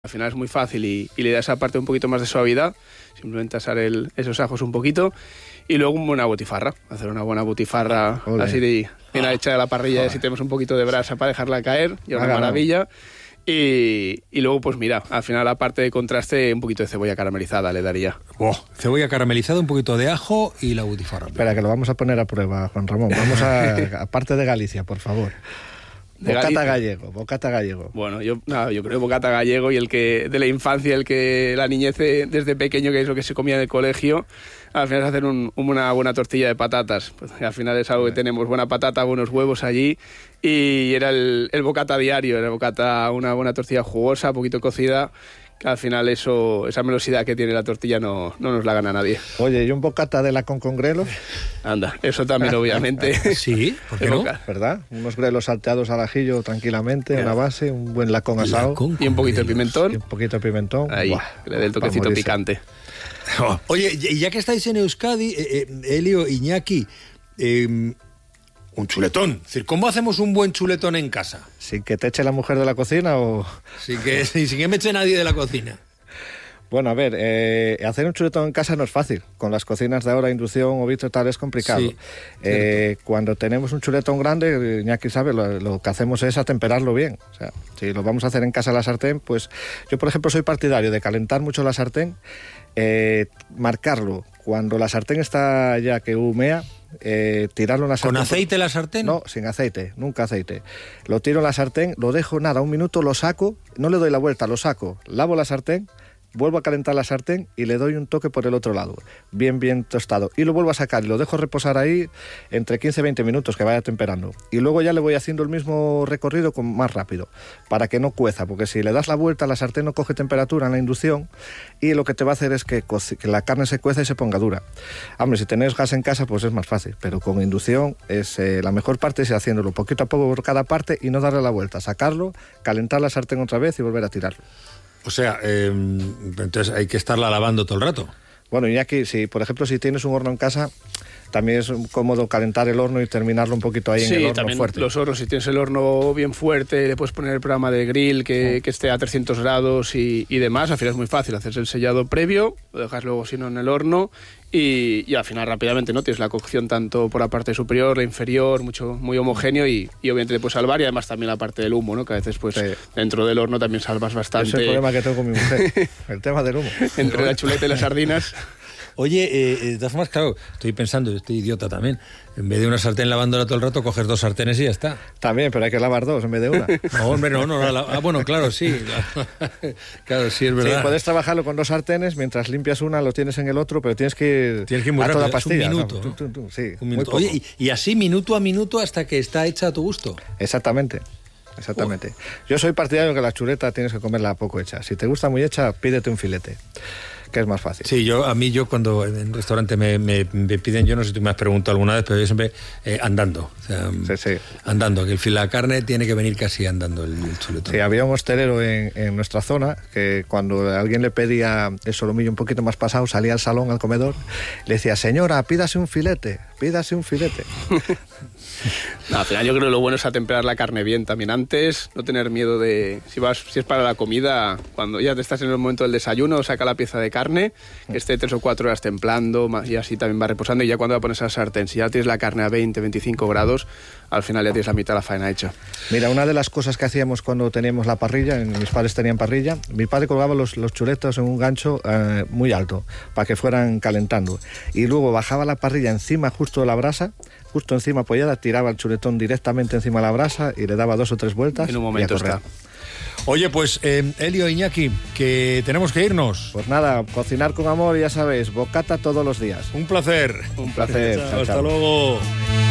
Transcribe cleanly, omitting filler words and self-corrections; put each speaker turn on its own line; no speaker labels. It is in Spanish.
Al final es muy fácil y le da esa parte un poquito más de suavidad, simplemente asar esos ajos un poquito y luego una buena botifarra, hacer una buena botifarra así de bien hecha de la parrilla, si tenemos un poquito de brasa para dejarla caer, y una maravilla. Y luego pues mira, al final la parte de contraste un poquito de cebolla caramelizada le daría.
Cebolla caramelizada, un poquito de ajo y la butifarra.
Espera, que lo vamos a poner a prueba, Juan Ramón. Vamos a parte de Galicia, por favor. Bocata gallego. Bueno,
yo creo bocata gallego y el que de la infancia, el que la niñez desde pequeño, que es lo que se comía en el colegio, al final es hacer una buena tortilla de patatas. Pues, al final es algo que tenemos, buena patata, buenos huevos allí, y era el bocata diario, era una buena tortilla jugosa, poquito cocida, que al final esa melosidad que tiene la tortilla no nos la gana nadie.
Oye, ¿y un bocata de lacón con grelos?
Anda, eso también obviamente.
Sí, ¿por qué no?
¿Verdad? Unos grelos salteados al ajillo tranquilamente, una base, un buen lacón asado.
Y un poquito de pimentón.
Y un poquito de pimentón.
Ahí, que le dé el toquecito picante.
Oye, ya que estáis en Euskadi, Elio, Iñaki, un chuletón. Es decir, ¿cómo hacemos un buen chuletón en casa?
¿Sin que te eche la mujer de la cocina o...?
Sin que me eche nadie de la cocina.
Bueno, a ver, hacer un chuletón en casa no es fácil. Con las cocinas de ahora, inducción o vitro tal, es complicado. Sí, cuando tenemos un chuletón grande, Iñaki sabe, lo que hacemos es atemperarlo bien. O sea, si lo vamos a hacer en casa a la sartén, pues yo, por ejemplo, soy partidario de calentar mucho la sartén, marcarlo. Cuando la sartén está ya que humea, tirarlo en la sartén.
¿Con aceite la sartén?
No, sin aceite, nunca aceite. Lo tiro en la sartén, lo dejo un minuto, lo saco, no le doy la vuelta, lo saco, lavo la sartén, vuelvo a calentar la sartén y le doy un toque por el otro lado, bien tostado, y lo vuelvo a sacar y lo dejo reposar ahí entre 15 y 20 minutos que vaya temperando, y luego ya le voy haciendo el mismo recorrido más rápido para que no cueza, porque si le das la vuelta la sartén no coge temperatura en la inducción y lo que te va a hacer es que la carne se cueza y se ponga dura. Hombre, si tenés gas en casa pues es más fácil, pero con inducción es la mejor parte es haciéndolo poquito a poco por cada parte y no darle la vuelta, sacarlo, calentar la sartén otra vez y volver a tirarlo.
O sea, entonces hay que estarla lavando todo el rato.
Bueno, y aquí, por ejemplo, si tienes un horno en casa, también es cómodo calentar el horno y terminarlo un poquito ahí en el horno
también
fuerte.
Los hornos, si tienes el horno bien fuerte, le puedes poner el programa de grill que esté a 300 grados y demás. Al final es muy fácil, haces el sellado previo, lo dejas luego sino en el horno y al final rápidamente no tienes la cocción tanto por la parte superior, la inferior, muy homogéneo y obviamente le puedes salvar, y además también la parte del humo, ¿no? Que a veces pues dentro del horno también salvas bastante.
Ese es el problema que tengo con mi mujer, el tema del humo.
Entre la chuleta y las sardinas.
Oye, de todas formas, claro, estoy pensando, estoy idiota también. En vez de una sartén lavándola todo el rato, coges 2 sartenes y ya está.
También, pero hay que lavar 2 en vez de una.
No, hombre, no. Bueno, claro, sí. Claro, sí, es verdad.
Sí, puedes trabajarlo con 2 sartenes, mientras limpias una, lo tienes en el otro, pero tienes que ir
muy
a
rápido,
toda pastilla.
Un minuto,
¿no? Sí,
un minuto. Oye, y así minuto a minuto hasta que está hecha a tu gusto.
Exactamente. Yo soy partidario que la chuleta tienes que comerla poco hecha. Si te gusta muy hecha, pídete un filete, que es más fácil.
Sí, yo cuando en un restaurante me piden, yo no sé si tú me has preguntado alguna vez, pero yo siempre andando. O sea,
sí.
Andando, que la carne tiene que venir casi andando el chuletón.
Sí, había un hostelero en nuestra zona que cuando alguien le pedía el solomillo un poquito más pasado, salía al salón, al comedor, le decía, señora, pídase un filete.
No, al final yo creo que lo bueno es atemperar la carne bien también antes, no tener miedo de, si es para la comida, cuando ya te estás en el momento del desayuno, saca la pieza de carne, que esté 3 o 4 horas templando, y así también va reposando, y ya cuando la pones a la sartén, si ya tienes la carne a 20, 25 grados, al final ya tienes la mitad de la faena hecha.
Mira, una de las cosas que hacíamos cuando teníamos la parrilla, mis padres tenían parrilla, mi padre colgaba los chuletos en un gancho muy alto, para que fueran calentando, y luego bajaba la parrilla encima justo de la brasa, justo encima apoyada, tiraba el chuletón directamente encima de la brasa y le daba 2 o 3 vueltas.
En un momento está.
Oye, pues Elio, Iñaki, que tenemos que irnos.
Pues nada, cocinar con amor, ya sabéis, bocata todos los días.
Un placer.
Un placer.
Hasta luego.